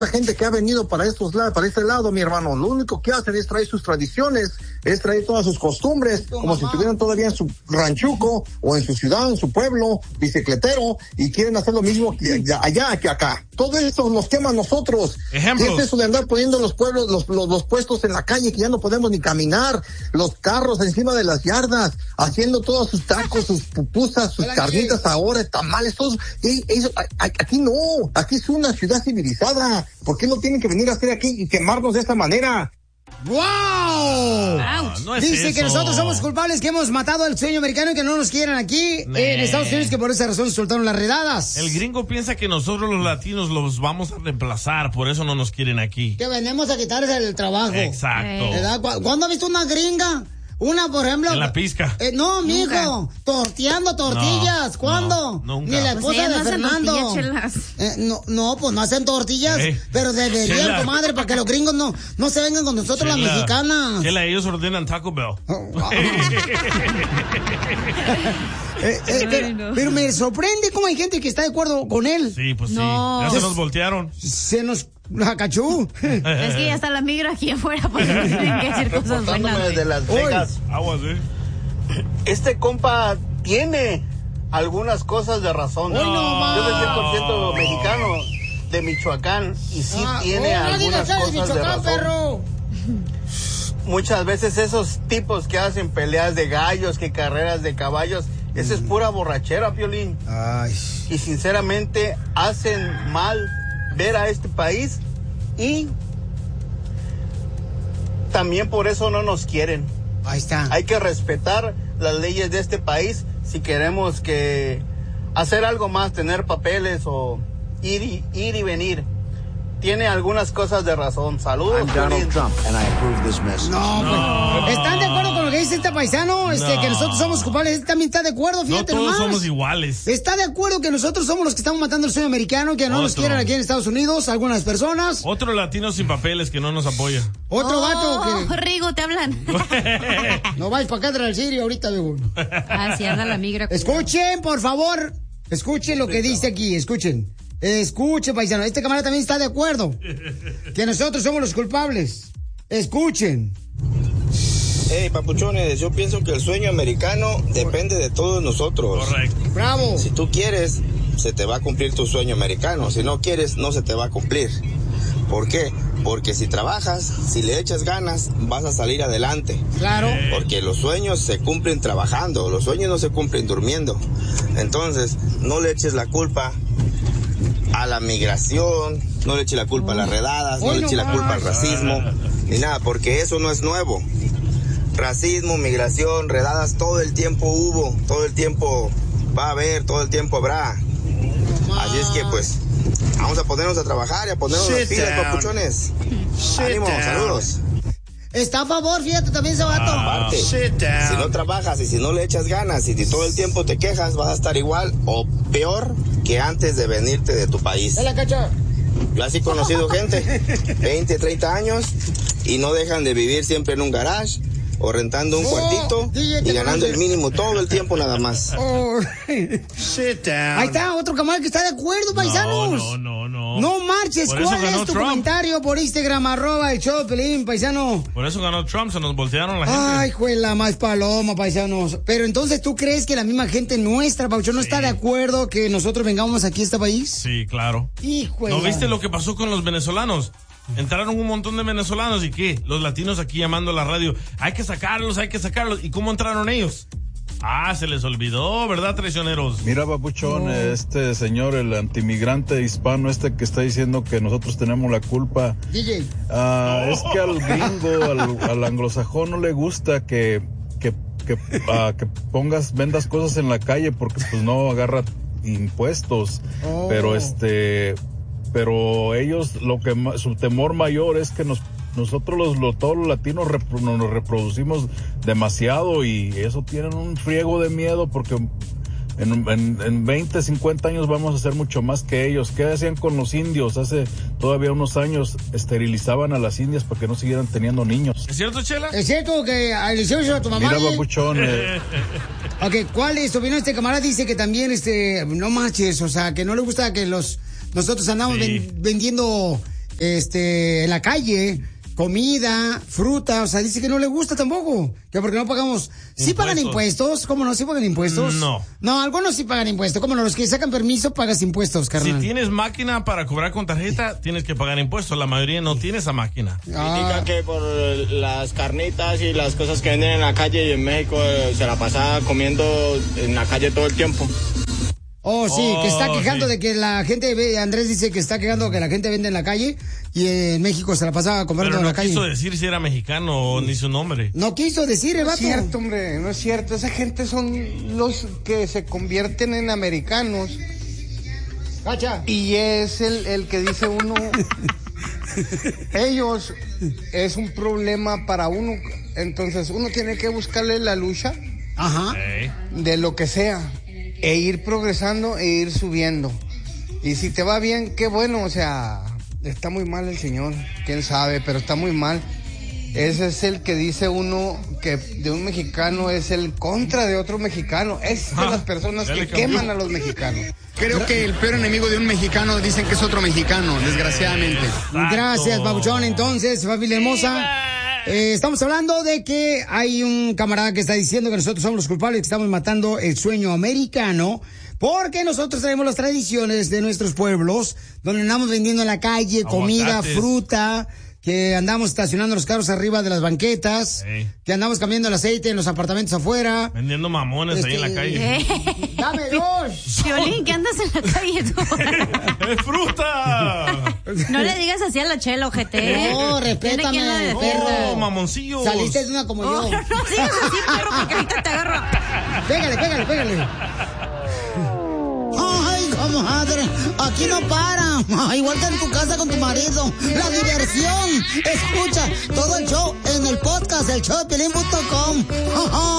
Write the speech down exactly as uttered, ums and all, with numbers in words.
gente que ha venido para estos lados, para este lado, mi hermano, lo único que hacen es traer sus tradiciones, es traer todas sus costumbres, como mamá. Si estuvieran todavía en su ranchuco, o en su ciudad, en su pueblo, bicicletero, y quieren hacer lo mismo que allá que acá. Todo eso nos quema a nosotros. Ejemplos. Es eso de andar poniendo los pueblos, los, los, los puestos en la calle, que ya no podemos ni caminar, los carros encima de las yardas, haciendo todos sus tacos, sus pupusas, sus carnitas ahora, tamales, todos. Y, eso, aquí no, aquí es una ciudad civilizada. ¿Por qué no tienen que venir a hacer aquí y quemarnos de esta manera? ¡Wow! No, no es Dice eso. que nosotros somos culpables, que hemos matado al sueño americano y que no nos quieren aquí Nee. en Estados Unidos, que por esa razón soltaron las redadas. El gringo piensa que nosotros los latinos los vamos a reemplazar, por eso no nos quieren aquí. Que venimos a quitarles el trabajo. Exacto. ¿Verdad? ¿Cu- ¿Cuándo ha visto una gringa? Una, por ejemplo. En la pizca. Eh, no, mijo. Torteando tortillas. No, ¿Cuándo? no, nunca. Ni la Pues esposa ellas de no hacen Fernando. tortillas, chelas. Eh, no, no, pues no hacen tortillas. Eh. Pero deberían, Chela. comadre, para que los gringos no, no se vengan con nosotros las Chela, mexicanas. Chela, ellos ordenan Taco Bell. Oh, wow. Eh, eh, pero, pero me sorprende cómo hay gente que está de acuerdo con él. Sí, pues No. sí. Ya se nos voltearon. Se nos acachú. Es que ya está la migra aquí afuera, pues no tienen que decir cosas buenas. Reportándome desde Las Vegas. Aguas, eh. Este compa tiene algunas cosas de razón. Hoy no más. Yo soy cien por ciento mexicano de Michoacán y sí Ah, tiene oh, no digas algunas que eres cosas de Michoacán, razón. perro. Muchas veces esos tipos que hacen peleas de gallos, que carreras de caballos, eso es pura borrachera, Piolín. Ay. Y sinceramente hacen mal ver a este país y también por eso no nos quieren. Ahí está. Hay que respetar las leyes de este país si queremos que hacer algo más, tener papeles o ir y, ir y venir. Tiene algunas cosas de razón. Saludos. I'm Donald Piolín. Trump, and I approve this message. No, No. pues. ¿Están de acuerdo con lo que dice este paisano? Este, No. que nosotros somos culpables. Él también está de acuerdo, No fíjate todos nomás. somos iguales. Está de acuerdo que nosotros somos los que estamos matando el sueño americano, que no nos Otro. quieren aquí en Estados Unidos, algunas personas. Otro latino sin papeles que no nos apoya. Otro Oh, vato que... Rigo, te hablan. No vais para acá del Sirio ahorita, viejo. Ah, sí, anda la migra. Escuchen, por favor. Escuchen lo que dice aquí, escuchen. Escuchen, paisano. Este camarada también está de acuerdo. Que nosotros somos los culpables. Escuchen. Hey, papuchones, yo pienso que el sueño americano depende de todos nosotros. Correcto. Bravo. Si tú quieres, se te va a cumplir tu sueño americano. Si no quieres, no se te va a cumplir. ¿Por qué? Porque si trabajas, si le echas ganas, vas a salir adelante. Claro. Porque los sueños se cumplen trabajando, los sueños no se cumplen durmiendo. Entonces, no le eches la culpa a la migración, no le eches la culpa a las redadas, no le eches la culpa al racismo, ni nada, porque eso no es nuevo. Racismo, migración, redadas, todo el tiempo hubo, todo el tiempo va a haber, todo el tiempo habrá. Así es que pues, vamos a ponernos a trabajar y a ponernos las pilas, papuchones. Ánimo, saludos. Está a favor, fíjate, también ese vato. Aparte, si no trabajas y si no le echas ganas y si todo el tiempo te quejas, vas a estar igual o peor que antes de venirte de tu país. ¿Es la cacha? Yo así he conocido gente, veinte, treinta años, y no dejan de vivir siempre en un garage o rentando un Oh, cuartito D J, y te ganando el conoces. mínimo todo el tiempo nada más. Oh. Sit down. Ahí está, otro camarada que está de acuerdo, paisanos. No, no, no, no. No marches, Por eso ¿cuál ganó es tu Trump. comentario por Instagram, arroba el show de Pelín, paisano? Por eso ganó Trump, se nos voltearon la gente. Ay, juela, más paloma, paisanos. Pero entonces, ¿tú crees que la misma gente nuestra, Paucho, no Sí. está de acuerdo que nosotros vengamos aquí a este país? Sí, claro. Hijuela. ¿No viste lo que pasó con los venezolanos? Entraron un montón de venezolanos y ¿qué? Los latinos aquí llamando a la radio. Hay que sacarlos, hay que sacarlos. ¿Y cómo entraron ellos? Ah, se les olvidó, ¿verdad, traicioneros? Mira, papuchón, No. este señor, el antimigrante hispano este que está diciendo que nosotros tenemos la culpa. D J. Ah, es que al gringo, al, al anglosajón no le gusta que, que, que, ah, que pongas, vendas cosas en la calle porque pues no agarra impuestos. Oh. Pero este, pero ellos, lo que ma- su temor mayor es que nos nosotros los, los todos los latinos repro- nos reproducimos demasiado y eso tienen un friego de miedo porque en, en, en veinte, cincuenta años vamos a ser mucho más que ellos. ¿Qué hacían con los indios? Hace todavía unos años esterilizaban a las indias para que no siguieran teniendo niños. ¿Es cierto, Chela? ¿Es cierto que le hicieron eso a tu mamá? Mira, eh? papuchón, eh, Ok, ¿cuál es tu opinión? Este camarada dice que también, este, no manches, o sea, que no le gusta que los, nosotros andamos Sí. ven- vendiendo este, en la calle, comida, fruta, o sea, dice que no le gusta tampoco, que porque no pagamos. ¿Sí pagan impuestos? ¿Cómo no? ¿Sí pagan impuestos? No. No, algunos sí pagan impuestos, como no, los que sacan permiso pagas impuestos, carnal. Si tienes máquina para cobrar con tarjeta, tienes que pagar impuestos, la mayoría no tiene esa máquina. Critica ah. que por las carnitas y las cosas que venden en la calle y en México eh, se la pasa comiendo en la calle todo el tiempo. Oh, sí, oh, que está quejando sí. de que la gente ve, Andrés dice que está quejando que la gente vende en la calle y en México se la pasaba comprando Pero no en la calle. quiso decir si era mexicano o ni su nombre. No quiso decir, el No vato. es cierto, hombre, no es cierto. Esa gente son los que se convierten en americanos. Cacha. Y es el, el que dice uno, ellos es un problema para uno. Entonces uno tiene que buscarle la lucha. Ajá. Hey. De lo que sea. E ir progresando e ir subiendo. Y si te va bien, qué bueno, o sea, está muy mal el señor, quién sabe, pero está muy mal. Ese es el que dice uno que de un mexicano es el contra de otro mexicano. Es de ah, las personas que queman a los mexicanos. Creo que el peor enemigo de un mexicano dicen que es otro mexicano, desgraciadamente. Gracias, Babuchón. Entonces, familia hermosa. Eh, estamos hablando de que hay un camarada que está diciendo que nosotros somos los culpables, que estamos matando el sueño americano, porque nosotros tenemos las tradiciones de nuestros pueblos, donde andamos vendiendo en la calle comida, Aguacates. fruta, que andamos estacionando los carros arriba de las banquetas, Hey. que andamos cambiando el aceite en los apartamentos afuera. Vendiendo mamones Este, ahí en la calle. Eh. ¡Dame dos! Violín, ¿qué andas en la calle tú? ¡Es fruta! No le digas así a la chela, ojete. No, Tiene respétame, quien la defienda. ¡Oh, mamoncillos! Saliste de una como Oh, yo. no sigas así, perro, porque ahorita te agarro. Pégale, pégale, pégale. Ay, comadre, aquí no para. Igual que en tu casa con tu marido. La diversión. Escucha todo el show en el podcast, el show de Piolín punto com.